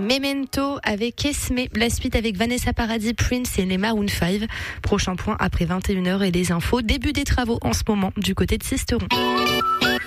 Memento avec Esme. La suite avec Vanessa Paradis, Prince et les Maroon 5. Prochain point après 21h et les infos. Début des travaux en ce moment du côté de Sisteron.